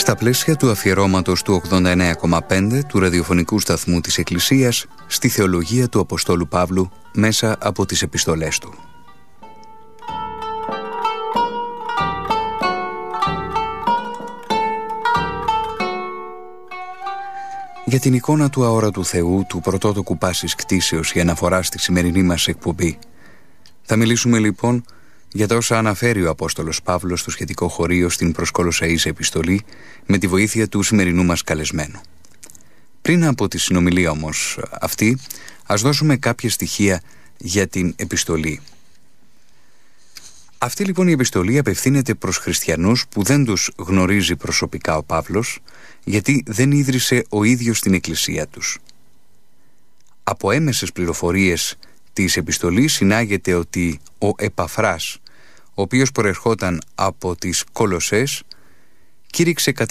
Στα πλαίσια του αφιερώματος του 89,5 του ραδιοφωνικού σταθμού της Εκκλησίας στη θεολογία του Αποστόλου Παύλου μέσα από τις επιστολές του. Για την εικόνα του αόρατου Θεού του πρωτότοκου πάσης κτήσεως η αναφορά στη σημερινή μας εκπομπή. Θα μιλήσουμε λοιπόν για τα όσα αναφέρει ο Απόστολος Παύλος στο σχετικό χωρίο στην προς Κολοσσαείς επιστολή με τη βοήθεια του σημερινού μας καλεσμένου. Πριν από τη συνομιλία όμως αυτή, ας δώσουμε κάποια στοιχεία για την επιστολή. Αυτή λοιπόν η επιστολή απευθύνεται προς χριστιανούς που δεν τους γνωρίζει προσωπικά ο Παύλος, γιατί δεν ίδρυσε ο ίδιος την εκκλησία τους. Από έμεσες πληροφορίες της επιστολής συνάγεται ότι ο Επαφράς, ο οποίος προερχόταν από τις Κολοσσές, κήρυξε